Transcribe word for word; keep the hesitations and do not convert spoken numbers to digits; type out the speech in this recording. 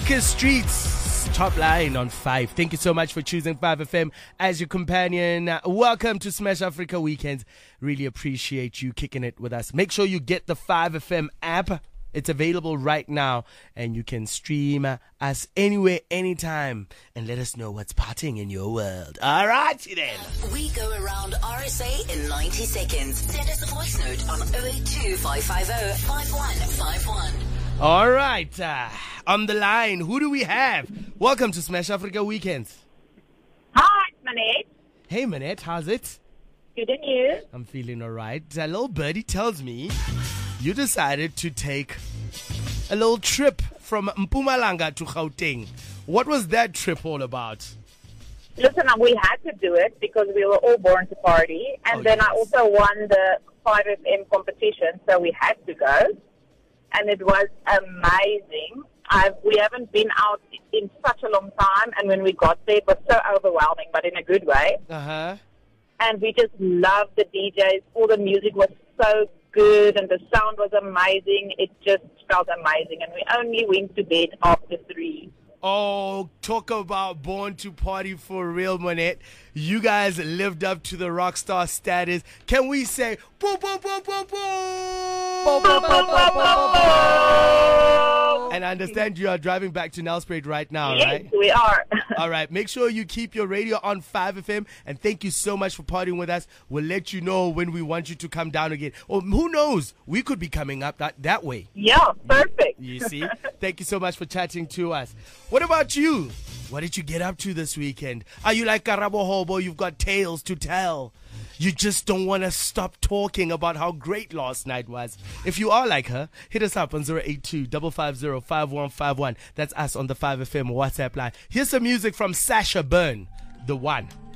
Marcus Streets, top line on five. Thank you so much for choosing five F M as your companion. Uh, welcome to Smash Africa Weekends. Really appreciate you kicking it with us. Make sure you get the five F M app. It's available right now, and you can stream uh, us anywhere, anytime, and let us know what's partying in your world. All right, then. We go around R S A in ninety seconds. Send us a voice note on oh eight two, five five oh, five one five one. All right, uh, on the line, who do we have? Welcome to Smash Africa Weekends. Hi, Manette. Hey, Manette, how's it? Good, and you? I'm feeling all right. A little birdie tells me you decided to take a little trip from Mpumalanga to Gauteng. What was that trip all about? Listen, we had to do it because we were all born to party. And Oh, then yes. I also won the five F M competition, so we had to go. And it was amazing. I've, we haven't been out in such a long time. And when we got there, it was so overwhelming, but in a good way. Uh-huh. And we just loved the D Js. All the music was so good, and the sound was amazing. It just felt amazing. And we only went to bed after three. Oh, talk about born to party for real, Manette. You guys lived up to the rock star status. Can we say, boo, boo, boo, boo, boo? And I understand you are driving back to Nelspruit right now, Yes, right? we are. All right, make sure you keep your radio on five F M, and thank you so much for partying with us. We'll let you know when we want you to come down again. Or who knows, we could be coming up that, that way. Yeah, perfect. You see? Thank you so much for chatting to us. What about you? What did you get up to this weekend? Are you like Karabo Hobo? You've got tales to tell. You just don't want to stop talking about how great last night was. If you are like her, hit us up on zero eight two, five five zero, five one five one. That's us on the five F M WhatsApp line. Here's some music from Sasha Byrne, The One.